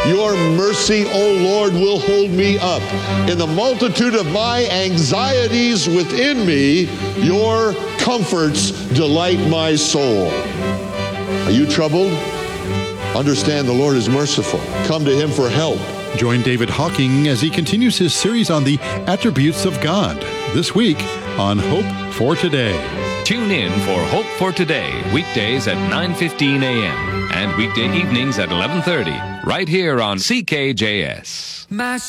Your mercy, O Lord, will hold me up. In the multitude of my anxieties within me, your comforts delight my soul. Are you troubled? Understand the Lord is merciful. Come to him for help. Join David Hawking as he continues his series on the attributes of God this week on Hope for Today. Tune in for Hope for Today, weekdays at 9:15 a.m. and weekday evenings at 11:30, right here on CKJS.